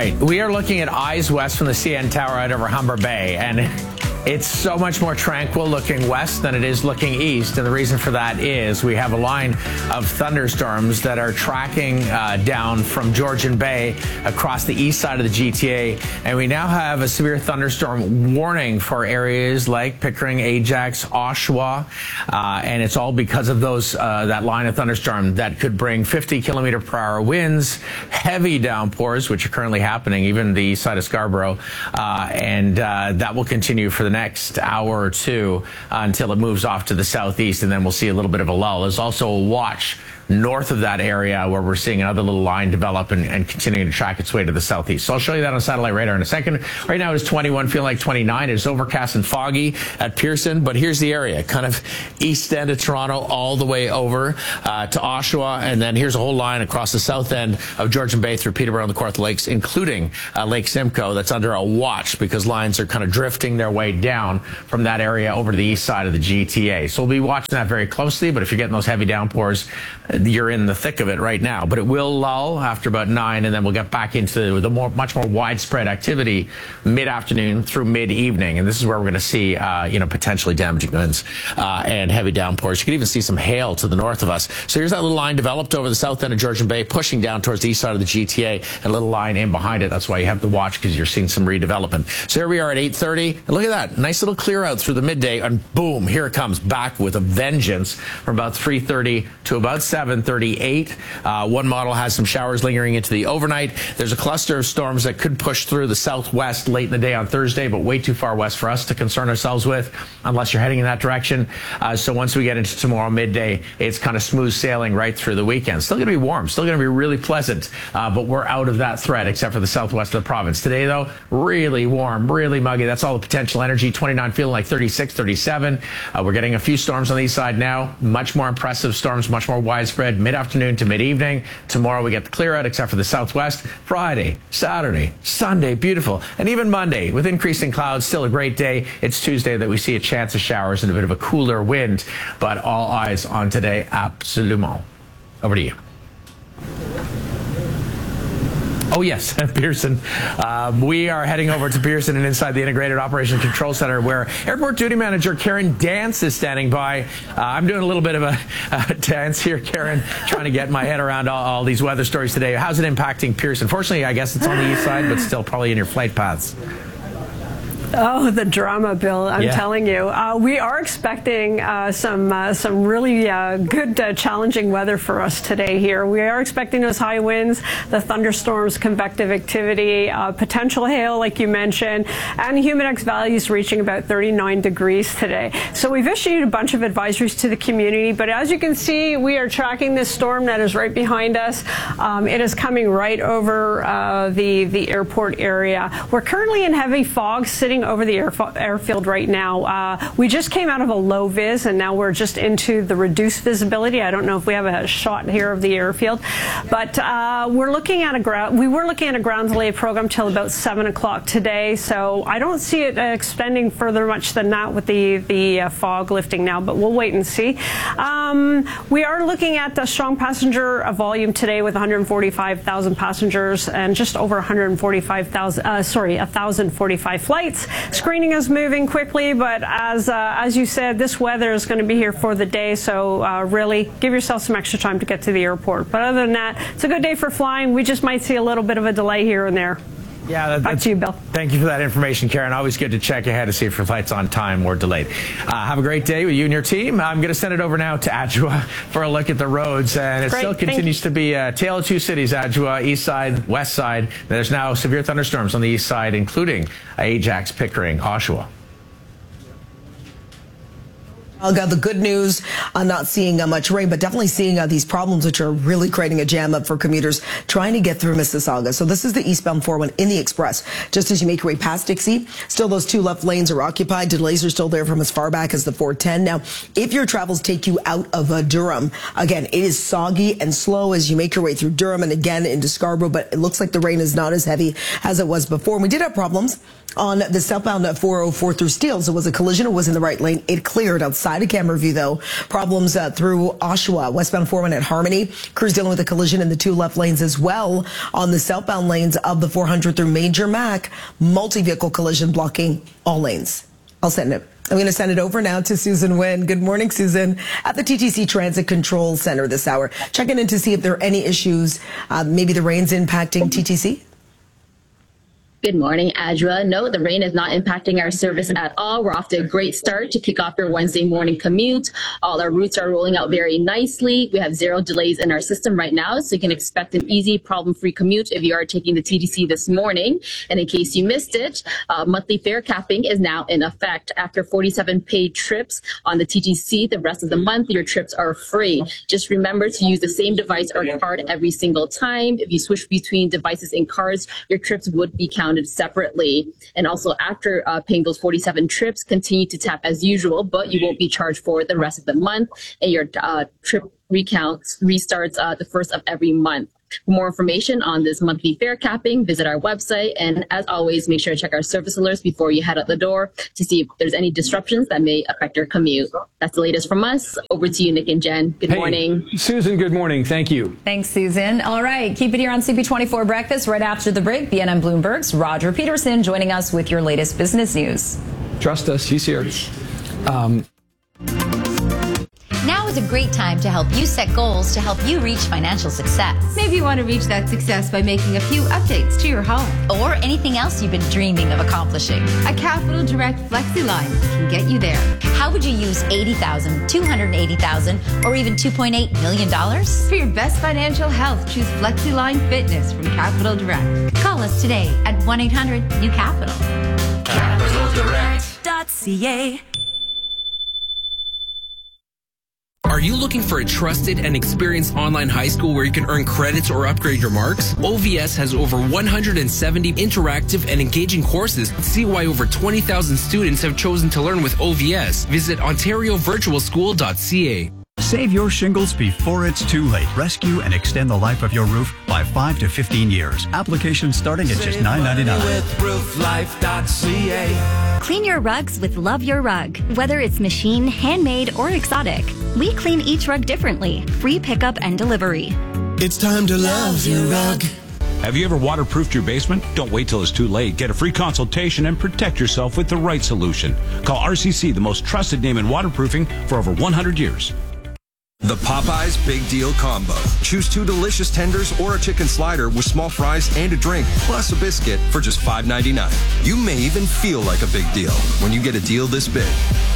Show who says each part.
Speaker 1: right, we are looking at eyes west from the CN Tower out over Humber Bay, and it's so much more tranquil looking west than it is looking east, and the reason for that is we have a line of thunderstorms that are tracking down from Georgian Bay across the east side of the GTA, and we now have a severe thunderstorm warning for areas like Pickering, Ajax, Oshawa, and it's all because of those that line of thunderstorm that could bring 50-kilometer-per-hour winds, heavy downpours, which are currently happening even the east side of Scarborough, and that will continue for the next hour or two until it moves off to the southeast, and then we'll see a little bit of a lull. There's also a watch north of that area where we're seeing another little line develop and continuing to track its way to the southeast. So I'll show you that on satellite radar in a second. Right now it's 21, feeling like 29. It's overcast and foggy at Pearson, but here's the area, kind of east end of Toronto all the way over to Oshawa, and then here's a whole line across the south end of Georgian Bay through Peterborough and the Kawartha Lakes, including Lake Simcoe, that's under a watch because lines are kind of drifting their way down from that area over to the east side of the GTA. So we'll be watching that very closely, but if you're getting those heavy downpours, you're in the thick of it right now. But it will lull after about 9, and then we'll get back into the much more widespread activity mid-afternoon through mid-evening. And this is where we're going to see, potentially damaging winds and heavy downpours. You can even see some hail to the north of us. So here's that little line developed over the south end of Georgian Bay, pushing down towards the east side of the GTA, and a little line in behind it. That's why you have to watch, because you're seeing some redevelopment. So here we are at 8:30. And look at that. Nice little clear out through the midday, and boom, here it comes back with a vengeance from about 3:30 to about 7:38. One model has some showers lingering into the overnight. There's a cluster of storms that could push through the southwest late in the day on Thursday, but way too far west for us to concern ourselves with unless you're heading in that direction. So once we get into tomorrow midday, it's kind of smooth sailing right through the weekend. Still going to be warm, still going to be really pleasant, but we're out of that threat except for the southwest of the province. Today, though, really warm, really muggy. That's all the potential energy. 29 feeling like 36, 37. We're getting a few storms on the east side now. Much more impressive storms, much more widespread mid-afternoon to mid-evening. Tomorrow we get the clear out except for the southwest. Friday, Saturday, Sunday, beautiful. And even Monday with increasing clouds, still a great day. It's Tuesday that we see a chance of showers and a bit of a cooler wind, but all eyes on today, absolument. Over to you. Oh, yes, Pearson. We are heading over to Pearson and inside the Integrated Operation Control Center, where Airport Duty Manager Karen Dance is standing by. I'm doing a little bit of a dance here, Karen, trying to get my head around all these weather stories today. How's it impacting Pearson? Fortunately, I guess it's on the east side, but still probably in your flight paths.
Speaker 2: Oh, the drama, Bill! I'm telling you, we are expecting some really good, challenging weather for us today. Here, we are expecting those high winds, the thunderstorms, convective activity, potential hail, like you mentioned, and humidex values reaching about 39 degrees today. So we've issued a bunch of advisories to the community, but as you can see, we are tracking this storm that is right behind us. It is coming right over the airport area. We're currently in heavy fog, sitting over the airfield right now. We just came out of a low vis, and now we're just into the reduced visibility. I don't know if we have a shot here of the airfield, but we're looking at we were looking at a ground delay program till about 7 o'clock today. So I don't see it extending further much than that with the fog lifting now, but we'll wait and see. We are looking at the strong passenger volume today with 145,000 passengers and just over 1,045 flights. Screening is moving quickly, but as you said, this weather is going to be here for the day, so really give yourself some extra time to get to the airport. But other than that, it's a good day for flying. We just might see a little bit of a delay here and there.
Speaker 1: Yeah,
Speaker 2: back to you, Bill.
Speaker 1: Thank you for that information, Karen. Always good to check ahead to see if your flight's on time or delayed. Have a great day with you and your team. I'm going to send it over now to Adjoa for a look at the roads, and it still continues to be a tale of two cities, Adjoa, east side, west side. There's now severe thunderstorms on the east side, including Ajax, Pickering, Oshawa.
Speaker 3: Got the good news on not seeing much rain, but definitely seeing these problems which are really creating a jam up for commuters trying to get through Mississauga. So this is the eastbound 401 in the express. Just as you make your way past Dixie, still those two left lanes are occupied. Delays are still there from as far back as the 410. Now, if your travels take you out of Durham, again, it is soggy and slow as you make your way through Durham and again into Scarborough, but it looks like the rain is not as heavy as it was before. And we did have problems on the southbound 404 through Steeles. It was a collision. It was in the right lane. It cleared outside side of camera view, though. Problems through Oshawa, westbound 401 at Harmony. Crews dealing with a collision in the 2 left lanes as well on the southbound lanes of the 400 through Major Mac. Multi-vehicle collision blocking all lanes. I'm going to send it over now to Susan Nguyen. Good morning, Susan, at the TTC Transit Control Center this hour. Checking in to see if there are any issues, maybe the rain's impacting TTC.
Speaker 4: Good morning, Adra. No, the rain is not impacting our service at all. We're off to a great start to kick off your Wednesday morning commute. All our routes are rolling out very nicely. We have 0 delays in our system right now, so you can expect an easy, problem-free commute if you are taking the TTC this morning. And in case you missed it, monthly fare capping is now in effect. After 47 paid trips on the TTC, the rest of the month, your trips are free. Just remember to use the same device or card every single time. If you switch between devices and cards, your trips would be counted separately. And also after paying those 47 trips, continue to tap as usual, but you won't be charged for the rest of the month, and your trip recount restarts the first of every month. For more information on this monthly fare capping, visit our website. And as always, make sure to check our service alerts before you head out the door to see if there's any disruptions that may affect your commute. That's the latest from us. Over to you, Nick and Jen. Good morning.
Speaker 5: Susan, good morning. Thank you.
Speaker 6: Thanks, Susan. All right, keep it here on CP24 Breakfast. Right after the break, BNN Bloomberg's Roger Peterson joining us with your latest business news.
Speaker 5: Trust us, he's here.
Speaker 7: Now is a great time to help you set goals to help you reach financial success.
Speaker 8: Maybe you want to reach that success by making a few updates to your home.
Speaker 7: Or anything else you've been dreaming of accomplishing.
Speaker 8: A Capital Direct FlexiLine can get you there.
Speaker 7: How would you use $80,000, $280,000, or even $2.8 million?
Speaker 8: For your best financial health, choose FlexiLine Fitness from Capital Direct.
Speaker 7: Call us today at 1-800-NEW-CAPITAL.
Speaker 9: CapitalDirect.ca. Are you looking for a trusted and experienced online high school where you can earn credits or upgrade your marks? OVS has over 170 interactive and engaging courses. See why over 20,000 students have chosen to learn with OVS. Visit OntarioVirtualSchool.ca.
Speaker 10: Save your shingles before it's too late. Rescue and extend the life of your roof by 5 to 15 years. Applications starting at just $9.99.
Speaker 11: With rooflife.ca.
Speaker 12: Clean your rugs with Love Your Rug. Whether it's machine, handmade, or exotic, we clean each rug differently. Free pickup and delivery.
Speaker 11: It's time to love your rug.
Speaker 13: Have you ever waterproofed your basement? Don't wait till it's too late. Get a free consultation and protect yourself with the right solution. Call RCC, the most trusted name in waterproofing for over 100 years.
Speaker 14: The Popeyes Big Deal Combo. Choose 2 delicious tenders or a chicken slider with small fries and a drink, plus a biscuit for just $5.99. You may even feel like a big deal when you get a deal this big.